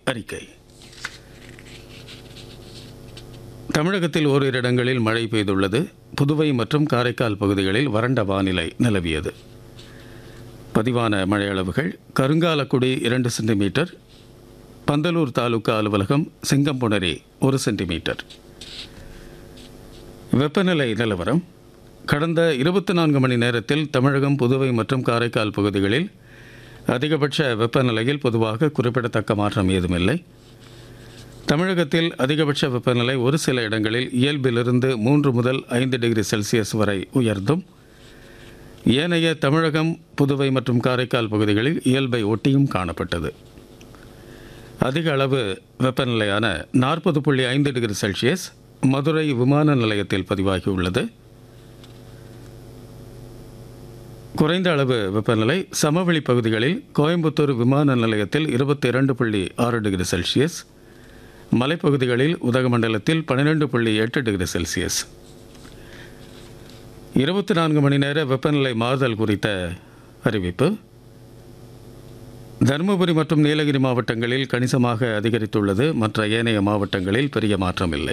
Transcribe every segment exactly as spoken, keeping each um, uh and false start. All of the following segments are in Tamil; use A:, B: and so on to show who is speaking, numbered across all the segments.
A: அறிக்கை. தமிழகத்தில் ஓரிரு இடங்களில் மழை பெய்துள்ளது. புதுவை மற்றும் காரைக்கால் பகுதிகளில் வறண்ட வானிலை நிலவியது. பதிவான மழையளவுகள்: கருங்காலக்குடி இரண்டு சென்டிமீட்டர், பந்தலூர் தாலுகா அலுவலகம், சிங்கம்புணரி ஒரு சென்டிமீட்டர். வெப்பநிலை நிலவரம்: கடந்த இருபத்தி நான்கு மணி நேரத்தில் தமிழகம், புதுவை மற்றும் காரைக்கால் பகுதிகளில் அதிகபட்ச வெப்பநிலையில் பொதுவாக குறிப்பிடத்தக்க மாற்றம் ஏதுமில்லை. தமிழகத்தில் அதிகபட்ச வெப்பநிலை ஒரு சில இடங்களில் இயல்பிலிருந்து மூன்று முதல் ஐந்து டிகிரி செல்சியஸ் வரை உயர்ந்தும், ஏனைய தமிழகம், புதுவை மற்றும் காரைக்கால் பகுதிகளில் இயல்பை ஒட்டியும் காணப்பட்டது. அதிக அளவு வெப்பநிலையான நாற்பது புள்ளி ஐந்து டிகிரி செல்சியஸ் மதுரை விமான நிலையத்தில் பதிவாகியுள்ளது. குறைந்த அளவு வெப்பநிலை சமவெளி பகுதிகளில் கோயம்புத்தூர் விமான நிலையத்தில் இருபத்தி இரண்டு புள்ளி ஆறு டிகிரி செல்சியஸ், மலைப்பகுதிகளில் உதகமண்டலத்தில் பன்னிரெண்டு புள்ளி எட்டு டிகிரி செல்சியஸ். இருபத்தி நான்கு மணி நேர வெப்பநிலை மாறுதல் குறித்த அறிவிப்பு: தருமபுரி மற்றும் நீலகிரி மாவட்டங்களில் கணிசமாக அதிகரித்துள்ளது. மற்ற ஏனைய மாவட்டங்களில் பெரிய மாற்றம் இல்லை.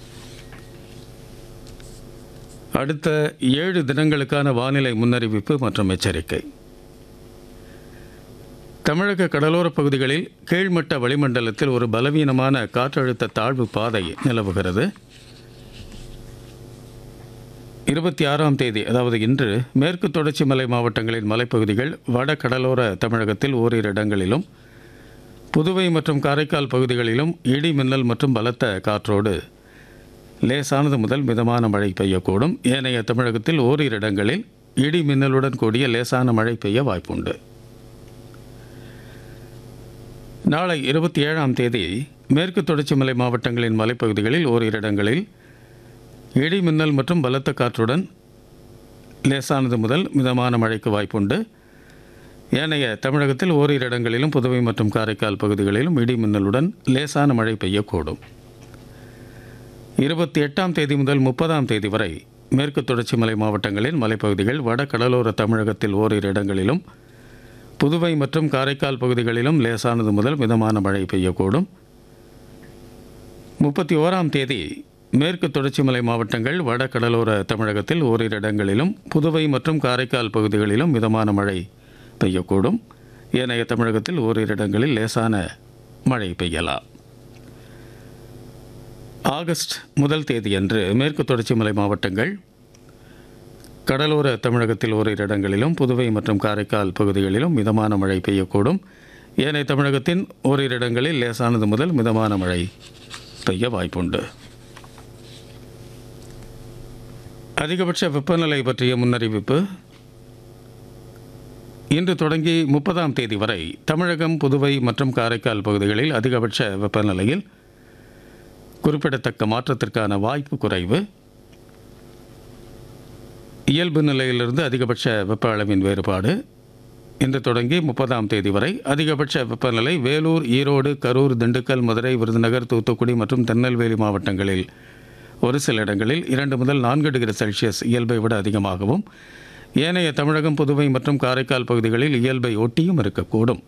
A: அடுத்த ஏழு தினங்களுக்கான வானிலை முன்னறிவிப்பு மற்றும் எச்சரிக்கை. தமிழக கடலோரப் பகுதிகளில் கீழ்மட்ட வளிமண்டலத்தில் ஒரு பலவீனமான காற்றழுத்த தாழ்வு பாதை நிலவுகிறது. இருபத்தி ஆறாம் தேதி, அதாவது இன்று, மேற்கு தொடர்ச்சி மலை மாவட்டங்களின் மலைப்பகுதிகள், வட கடலோர தமிழகத்தில் ஓரிரு இடங்களிலும், புதுவை மற்றும் காரைக்கால் பகுதிகளிலும் இடி மின்னல் மற்றும் பலத்த காற்றோடு லேசானது முதல் மிதமான மழை பெய்யக்கூடும். ஏனைய தமிழகத்தில் ஓரிரு இடங்களில் இடி மின்னலுடன் கூடிய லேசான மழை பெய்ய வாய்ப்புண்டு. நாளை இருபத்தி ஏழாம் தேதி மேற்கு தொடர்ச்சி மலை மாவட்டங்களின் மலைப்பகுதிகளில் ஓரிரு இடங்களில் இடி மின்னல் மற்றும் பலத்த காற்றுடன் லேசானது முதல் மிதமான மழைக்கு வாய்ப்புண்டு. ஏனைய தமிழகத்தில் ஓரிரு இடங்களிலும் புதுவை மற்றும் காரைக்கால் பகுதிகளிலும் இடி மின்னலுடன் லேசான மழை பெய்யக்கூடும். இருபத்தி எட்டாம் தேதி முதல் முப்பதாம் தேதி வரை மேற்கு தொடர்ச்சி மலை மாவட்டங்களின் மலைப்பகுதிகள், வட கடலோர தமிழகத்தில் ஓரிரு இடங்களிலும், புதுவை மற்றும் காரைக்கால் பகுதிகளிலும் லேசானது முதல் மிதமான மழை பெய்யக்கூடும். முப்பத்தி ஓராம் தேதி மேற்கு தொடர்ச்சி மலை மாவட்டங்கள், வட கடலோர தமிழகத்தில் ஓரிரு இடங்களிலும், புதுவை மற்றும் காரைக்கால் பகுதிகளிலும் மிதமான மழை பெய்யக்கூடும். ஏனைய தமிழகத்தில் ஓரிரு இடங்களில் லேசான மழை பெய்யலாம். ஆகஸ்ட் முதல் தேதியன்று மேற்கு தொடர்ச்சி மலை மாவட்டங்கள், கடலோர தமிழகத்தில் ஓரிரு இடங்களிலும், புதுவை மற்றும் காரைக்கால் பகுதிகளிலும் மிதமான மழை பெய்யக்கூடும். ஏனைய தமிழகத்தின் ஓரிரு இடங்களில் லேசானது முதல் மிதமான மழை பெய்ய வாய்ப்புண்டு. அதிகபட்ச வெப்பநிலை பற்றிய முன்னறிவிப்பு: இன்று தொடங்கி முப்பதாம் தேதி வரை தமிழகம், புதுவை மற்றும் காரைக்கால் பகுதிகளில் அதிகபட்ச வெப்பநிலையில் குறிப்பிடத்தக்க மாற்றத்திற்கான வாய்ப்பு குறைவு. இயல்பு நிலையிலிருந்து அதிகபட்ச வெப்ப அளவின் வேறுபாடு. இன்று தொடங்கி முப்பதாம் தேதி வரை அதிகபட்ச வெப்பநிலை வேலூர், ஈரோடு, கரூர், திண்டுக்கல், மதுரை, விருதுநகர், தூத்துக்குடி மற்றும் திருநெல்வேலி மாவட்டங்களில் ஒரு சில இடங்களில் இரண்டு முதல் நான்கு டிகிரி செல்சியஸ் இயல்பை விட அதிகமாகவும், ஏனைய தமிழகம், புதுவை மற்றும் காரைக்கால் பகுதிகளில் இயல்பை ஒட்டியும் இருக்கக்கூடும்.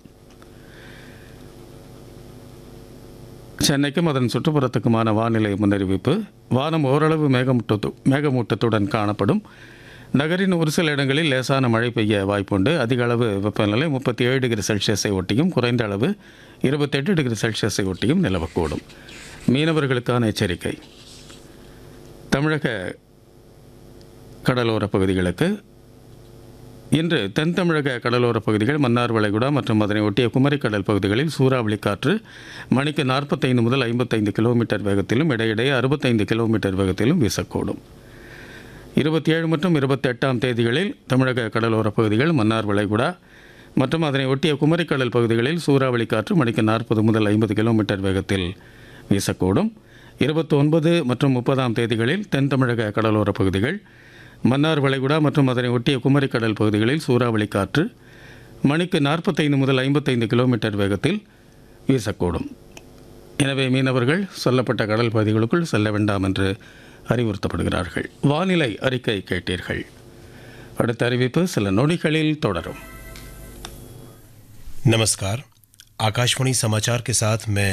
A: சென்னைக்கும் அதன் சுற்றுப்புறத்துக்குமான வானிலை முன்னறிவிப்பு: வானம் ஓரளவு மேகமூட்டத்து மேகமூட்டத்துடன் காணப்படும். நகரின் ஒரு சில இடங்களில் லேசான மழை பெய்ய வாய்ப்புண்டு. அதிக அளவு வெப்பநிலை முப்பத்தி ஏழு டிகிரி செல்சியஸை ஒட்டியும், குறைந்த அளவு இருபத்தெட்டு டிகிரி செல்சியஸை ஒட்டியும் நிலவக்கூடும். மீனவர்களுக்கான எச்சரிக்கை: தமிழக கடலோர பகுதிகளுக்கு இன்று தென் தமிழக கடலோர பகுதிகள், மன்னார் வளைகுடா மற்றும் அதனை ஒட்டிய குமரிக்கடல் பகுதிகளில் சூறாவளி காற்று மணிக்கு நாற்பத்தைந்து முதல் ஐம்பத்தைந்து கிலோமீட்டர் வேகத்திலும், இடையிடையே அறுபத்தைந்து கிலோமீட்டர் வேகத்திலும் வீசக்கூடும். இருபத்தி ஏழு மற்றும் இருபத்தி எட்டாம் தேதிகளில் தமிழக கடலோர பகுதிகள், மன்னார் வளைகுடா மற்றும் அதனை ஒட்டிய குமரிக்கடல் பகுதிகளில் சூறாவளி காற்று மணிக்கு நாற்பது முதல் ஐம்பது கிலோமீட்டர் வேகத்தில் வீசக்கூடும். இருபத்தி ஒன்பது மற்றும் முப்பதாம் தேதிகளில் தென் தமிழக கடலோர பகுதிகள், மன்னார் வளைகுடா மற்றும் அதனை ஒட்டிய குமரிக்கடல் பகுதிகளில் சூறாவளி காற்று மணிக்கு நாற்பத்தைந்து முதல் ஐம்பத்தைந்து கிலோமீட்டர் வேகத்தில் வீசக்கூடும். எனவே மீனவர்கள் சொல்லப்பட்ட கடல் பகுதிகளுக்குள் செல்ல வேண்டாம் என்று அறிவுறுத்தப்படுகிறார்கள். வானிலை அறிக்கை கேட்டீர்கள். அடுத்த அறிவிப்பு சில நொடிகளில் தொடரும்.
B: नमस्कार, आकाशवाणी समाचार के साथ मैं